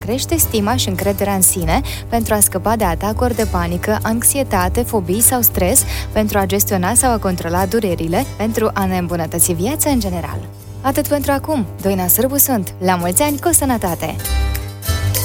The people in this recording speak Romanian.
crește stima și încrederea în sine pentru a scăpa de atacuri de panică, anxietate, fobii sau stres, pentru a gestiona sau a controla durerile, pentru a ne îmbunătăți viața în general. Atât pentru acum. Doina Sârbu sunt. La mulți ani cu sănătate!